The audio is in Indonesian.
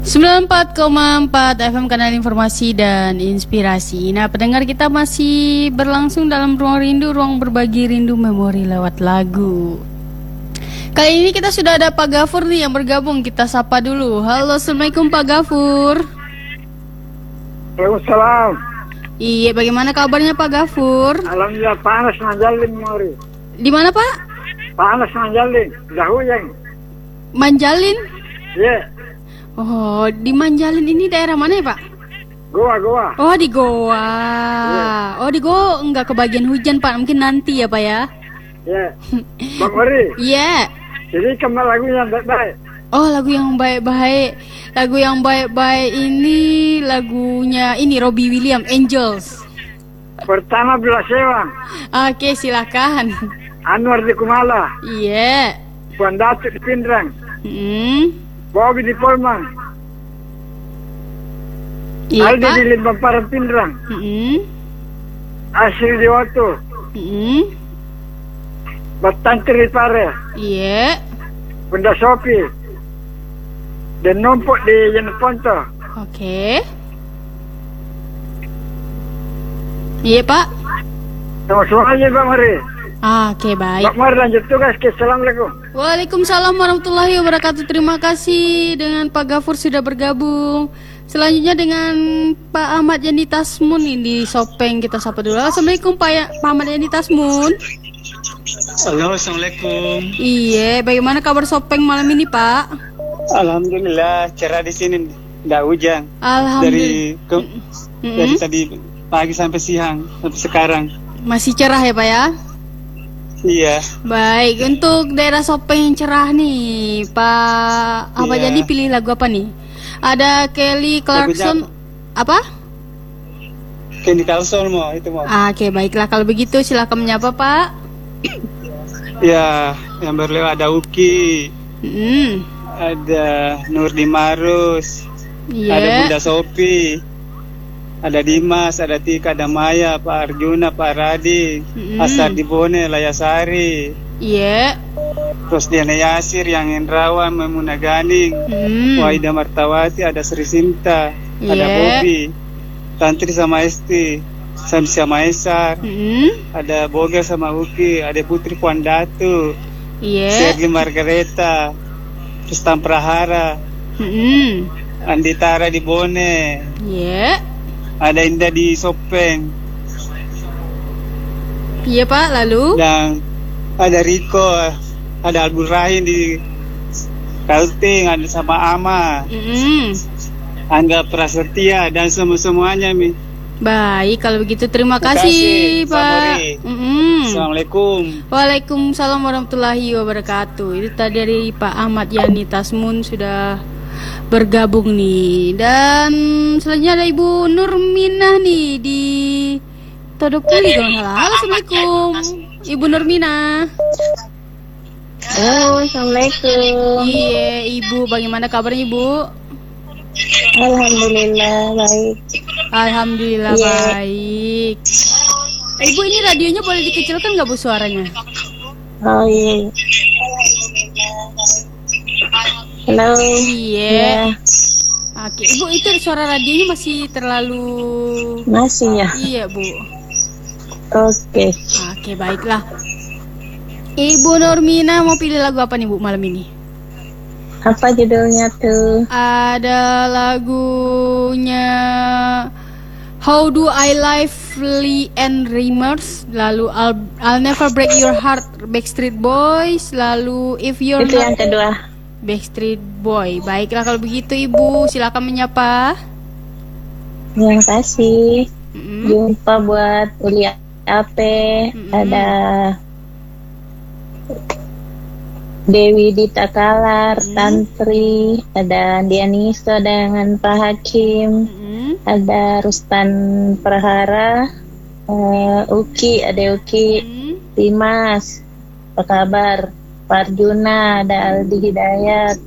94,4 FM Kanal Informasi dan Inspirasi. Nah, pendengar kita masih berlangsung dalam Ruang Rindu, ruang berbagi rindu memori lewat lagu. Kali ini kita sudah ada Pak Gafur nih yang bergabung. Kita sapa dulu. Halo, Assalamualaikum Pak Gafur. Waalaikumsalam. Iya, bagaimana kabarnya Pak Gafur? Alhamdulillah, panas manjalin mori. Di mana Pak? Panas manjalin, dah hujan. Manjalin? Iya. Oh, di Manjalin ini daerah mana ya Pak? Goa. Oh, di Goa. Yeah. Oh, di Goa enggak kebagian hujan Pak. Mungkin nanti ya Pak ya. Iya. Bang Mori. Iya. Jadi kembali lagu yang baik-baik. Oh, lagu yang baik-baik. Lagu yang baik-baik ini lagunya ini Robbie Williams, Angels. Pertama Bila Sewang. Oke, silakan. Anwar di Kumala. Iya. Puan Datuk di Pindrang. Bobby di Polman. Iya Aldi Pak. di Limpamparan Pindrang. Asri di Watu. Batantri di Pare. Iya. Bunda Sopi. Dan numpuk di Jeneponto. Oke. Iya Pak. Sama-sama aja Bang Mori. Oke, baik. Bang Mori lanjut tugas. Assalamualaikum. Waalaikumsalam warahmatullahi wabarakatuh. Terima kasih dengan Pak Gafur sudah bergabung. Selanjutnya dengan Pak Ahmad Yani Tasmun ini di Sopeng, kita sapa dulu. Assalamualaikum Pak Ahmad Yani Tasmun. Halo, assalamualaikum. Iya, bagaimana kabar Sopeng malam ini Pak? Alhamdulillah cerah di sini, nggak hujan. Alhamdulillah. Dari tadi pagi sampai siang sampai sekarang. Masih cerah ya Pak ya? Iya. Baik, untuk daerah Sopeng yang cerah nih, Pak Ahmad Yani pilih lagu apa nih? Ada Kelly Clarkson, apa? Kelly Clarkson mau itu mau. Oke, baiklah kalau begitu silakan menyapa Pak. Ya, yang baru lewat ada Uki, ada Nurdi Marus, ada Bunda Sopi, ada Dimas, ada Tika, ada Maya, Pak Arjuna, Pak Radi, Asar Dibone, Layasari. Iya. Terus Diana Yasir, yang Indrawan, Memuna Ganing, Waida Martawati, ada Sri Sinta, ada Bobi, Tantri sama Esti, Samsia Maesar, ada Boga sama Uki, ada Putri Puan Datu, Sergi Margareta, Rustam Prahara, Andi Tara di Bone, ada Indah di Sopeng. Iya Pak, lalu? Dan ada Riko, ada Albul Rahim di Kalting, ada sama Ama, Angga Prasetya, dan semuanya Mi. Baik, kalau begitu terima kasih Pak. Assalamualaikum. Waalaikumsalam warahmatullahi wabarakatuh. Itu tadi dari Pak Ahmad Yani Tasmun sudah bergabung nih. Dan selanjutnya ada Ibu Nurminah nih di Todopuli kalau nggak salah. Halo, Assalamualaikum Ibu Nurminah. Halo, Assalamualaikum. Iya Ibu, bagaimana kabarnya Ibu? Alhamdulillah baik. Alhamdulillah baik. Ibu, ini radionya boleh dikecilkan nggak Bu suaranya? Oh iya. Halo. Iya. Oke, Ibu, itu suara radionya masih terlalu. Masih ya? Iya Bu. Oke. Oke, baiklah. Ibu Nurmina mau pilih lagu apa nih Bu malam ini? Apa judulnya tuh? Ada lagunya How Do I Lively and Dreamers, lalu I'll Never Break Your Heart Backstreet Boys, lalu If You're Itu Not yang kedua. Backstreet Boy. Baiklah kalau begitu Ibu, silakan menyapa. Terima kasih. Jumpa buat Uli Ape, ada Dewi Dita Kalar, Tantri, ada Dianiso dengan Pak Hakim, ada Rustan Prahara, Uki, ada Uki, Dimas, apa kabar? Pak Arjuna, ada Aldi Hidayat,